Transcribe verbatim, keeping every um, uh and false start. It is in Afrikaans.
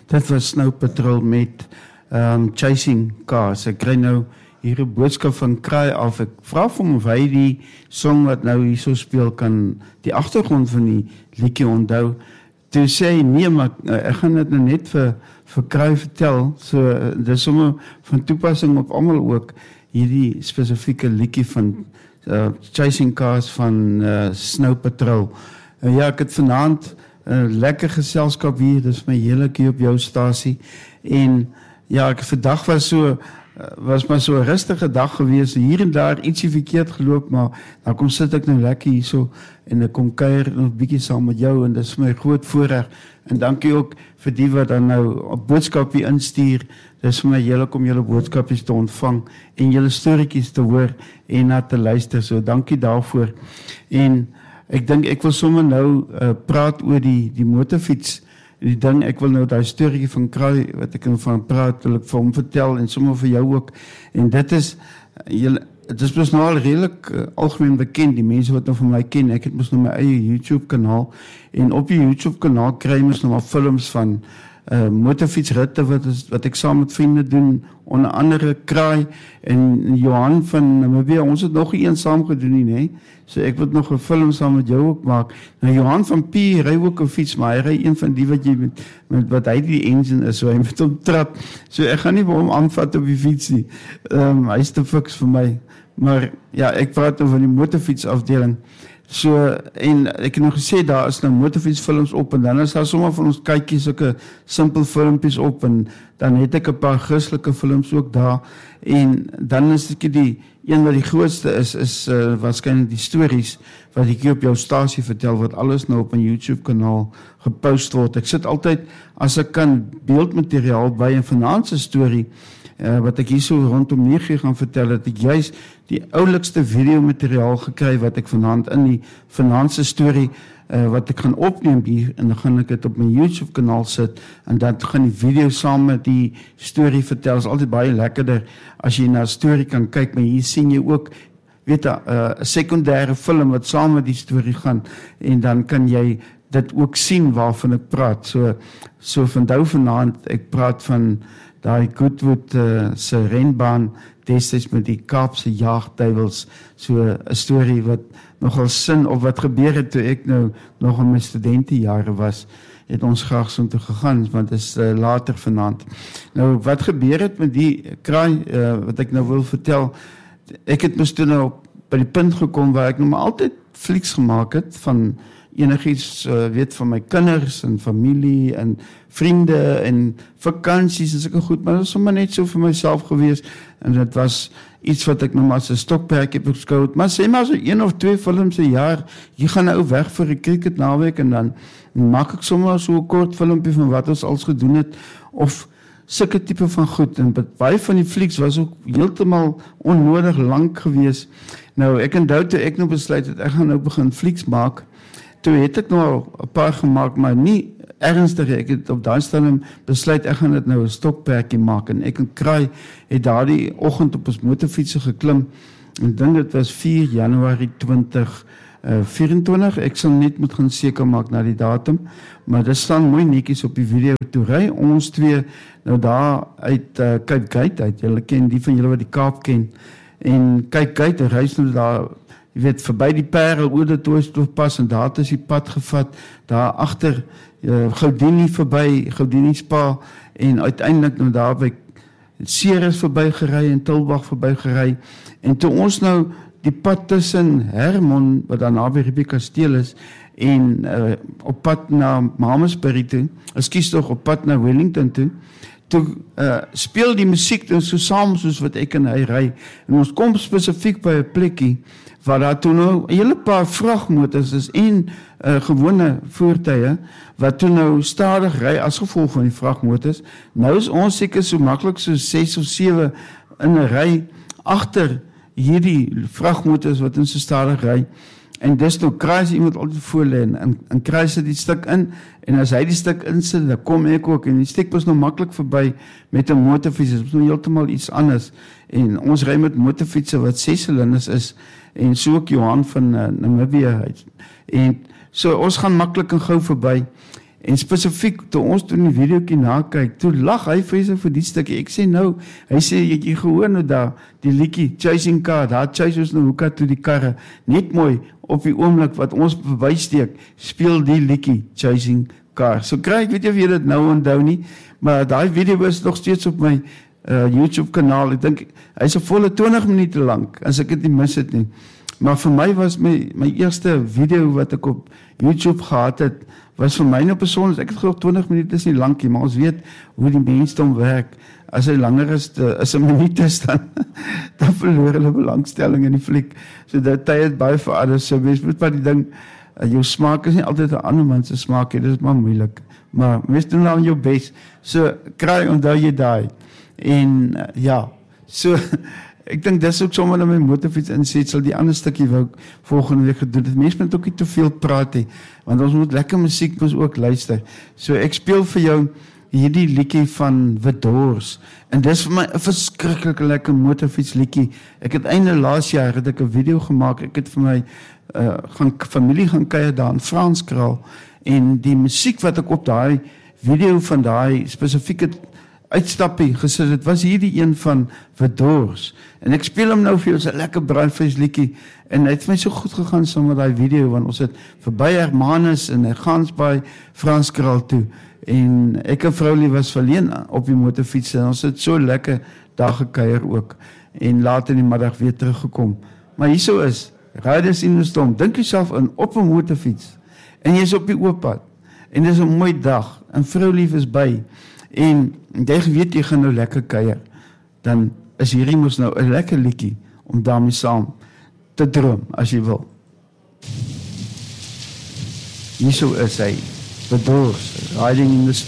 Dit was Snow Patrol met um, Chasing Cars. Ek kry nou hier 'n boodskap van Kraai af. Ek vra vir hom of hy die song wat nou hier so speel kan die agtergrond van die liedjie onthou. Toe sê hy nee, maar ek gaan dit nou net vir vir Kraai vertel. So dis sommer van toepassing op almal ook hierdie spesifieke liedjie van uh, Chasing Cars van uh, Snow Patrol. Uh, ja, ek het vanaand 'n uh, lekker geselskap hier, dis my heerlik hier op jou stasie. En ja, ek vandag was so was maar so 'n rustige dag gewees. Hier en daar ietsie verkeerd geloop, maar dan kom sit ek nou lekker hierso en ek kom kuier nog 'n bietjie saam met jou en dit is my groot voorreg. En dankie ook vir die wat dan nou 'n boodskapie instuur. Dit is vir my heerlik om julle boodskapies te ontvang en julle storieetjies te hoor en na te luister. So dankie daarvoor. En ek dink ek wil sommer nou uh, praat oor die die motorfiets. Die ding, ek wil nou daai storieetjie van Kraai wat ek van praat, wil ek vir hom vertel en sommer vir jou ook. En dit is julle dit is mos nou al redelik uh, algemeen bekend, die mense wat nou van my ken. Ek het mos nou my eie YouTube kanaal en op die YouTube kanaal kry mens nou maar films van uh, motorfietsritte wat is, wat ek saam met vriende doen, onder andere Kraai en Johan van Namibia. Ons het nog een saam gedoen nie, nee. So ek wil nog 'n film saam met jou ook maak. Nou Johan van P ry ook 'n fiets, maar hy ry een van die wat jy met, met wat hy die engine is, so hy moet hom trap. So ek gaan nie vir hom aanvat op die fiets nie. Ehm um, hy is te fiks vir my. Maar ja, ek praat nou van die motorfietsafdeling. So en ek het nog gesê daar is nou motorfietsfilms op en dan is daar sommer van ons kykies sulke simpel filmpies op en dan het ek 'n paar Christelike films ook daar en dan is dit die een wat die grootste is is uh, waarskynlik die stories wat ek hier op jou stasie vertel wat alles nou op 'n YouTube kanaal gepost word. Ek sit altyd as ek kan beeldmateriaal by 'n vanaand se storie Uh, wat ek hier so rondom nege gaan vertel, dat ek juist die oulikste videomateriaal gekry wat ek vanaand in die vanaandse storie uh, wat ek gaan opneem hier en dan gaan ek dit op my YouTube kanaal sit en dan gaan die video saam met die storie vertel. Is altyd baie lekkerder as jy na 'n storie kan kyk, maar hier sien jy ook weet 'n uh, sekondêre film wat saam met die storie gaan en dan kan jy dit ook sien waarvan ek praat. So so vandag vanaand ek praat van daai Goodwood uh, se renbaan destyds met die Kaapse jaagduiwels, so 'n storie wat nogal sin of wat gebeur het toe ek nou nog in my studentejare was, het ons graag so toe gegaan, want dit is uh, later vanaand. Nou wat gebeur het met die Kraai uh, wat ek nou wil vertel, ek het mos toe nou by die punt gekom waar ek nou maar altyd flieks gemaak het van enigiets, uh, weet van my kinders en familie en vriende en vakansies en sulke goed, maar dit was sommer net so vir myself gewees en dit was iets wat ek nou maar as 'n stokperdjie heb beskou het, maar sê maar so een of twee films 'n jaar, jy gaan nou weg vir 'n cricket naweek en dan maak ek sommer so 'n kort filmpie van wat ons als gedoen het of sulke tipe van goed en baie van die flieks was ook heeltemal onnodig lank gewees. Nou ek onthou toe ek nou besluit het ek gaan nou begin flieks maak. Toe het ek nou al 'n paar gemaak, maar nie ernstig. Ek het op daai stadium besluit ek gaan dit nou 'n stokperdjie maak en ek en Kraai het daardie oggend op ons motorfietsie geklim. En dink dit was vier Januarie twintig vyf-en-twintig. Ek sal net moet gaan seker maak na die datum, maar dit staan mooi netjies op die video. Toe ry ons twee nou daar uit uh, Cape Gate uit. Julle ken die van julle wat die Kaap ken. En Cape Gate ry nou daar jy weet, verby die Parel, oor die Toorstofpas en daar is die pad gevat, daar agter uh, Goudini verby, Goudini Spa en uiteindelik nou daar by Ceres verby gery en Tilbag verby gery en toe ons nou die pad tussen Hermon, wat daar naby Ribbie Kasteel is en uh, op pad na Mamasbury toe, ekskuus tog op pad na Wellington toe, toe uh, speel die musiek so saam soos wat ek en hy ry en ons kom spesifiek by 'n plekkie waar daar toe nou 'n hele paar vragmotors is en uh, gewone voertuie wat toe nou stadig ry as gevolg van die vragmotors. Nou is ons seker so maklik so ses of sewe in 'n ry agter hierdie vragmotors wat ons so stadig ry. En dis nou kruis iemand altyd voor lê en en kruis dit die stuk in en as hy die stuk insit, dan kom ek ook en die stuk was nou maklik verby met 'n motorfiets. Dit is nou heeltemal iets anders. En ons ry met motorfietsse wat ses silinders is en so ook Johan van uh, Namibia. En so ons gaan maklik en gou verby. En spesifiek, toe ons toe die videoetjie nakyk, toe lag hy vreeslik vir die stukkie. Ek sê nou, hy sê, jy, jy gehoor nou daar, die liedjie, Chasing Car, daar chase ons nou hoeka toe die karre, net mooi, op die oomblik wat ons verbysteek, speel die liedjie, Chasing Car. So kry ek, weet jy of jy dit nou onthou nie, maar daai video is nog steeds op my uh, YouTube kanaal, ek dink, hy is 'n volle twintig minute lank, as ek dit nie mis het nie. Maar vir my was my, my eerste video wat ek op YouTube gehad het, was vir my nou persoonlik, ek het geloof twintig minute is nie lankie, maar ons weet hoe die mensdom werk. As hy langer is, as 'n minuut is, dan, dan verloor hulle belangstelling in die fliek. So dat tyd het baie verander, so mens moet maar die ding, jou smaak is nie altyd 'n ander mens se smaak, dit is maar moeilik. Maar mens doen nou jou bes. So kry onthou jy daai. En uh, ja, so ek dink dis ook sommer in my motorfiets insetsel, die ander stukkie wou ek volgende week gedoen het. Mense moet ook nie te veel praat hê, want ons moet lekker musiek moet ook luister. So ek speel vir jou hierdie liedjie van The Doors, en dis vir my 'n verskriklike lekker motorfiets liedjie. Ek het einde laas jaar het ek 'n video gemaak, ek het vir my uh, gaan familie gaan kuier daar in Franskraal, en die musiek wat ek op daai video van daai spesifieke uitstappie gesit het, was hierdie een van The Doors. En ek speel hom nou vir jou, so 'n lekker brandfees liedjie, en het vir my so goed gegaan saam met daai video, want ons het verby Hermanus en Gansbaai Franskraal toe, en ek en vroulie was verleen op die motorfiets, en ons het so lekker daar gekuier ook, en later in die middag weer teruggekom. Maar hierso is, Riders in the Storm, dink jouself in op 'n motorfiets, en jy is op die ooppad, en dit is 'n mooi dag, en vroulief is by, en jy weet jy gaan nou lekker kuier, dan is hierdie mos nou 'n lekker liedjie om daarmee saam te droom, as jy wil. Hierso is hy, The Doors, Riding in the Storm.